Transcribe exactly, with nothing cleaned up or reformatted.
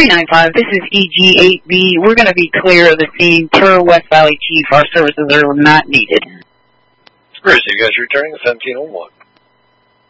three nine five, this is E G eight B. We're going to be clear of the scene per West Valley Chief. Our services are not needed. Bruce, you guys returning to seventeen oh one.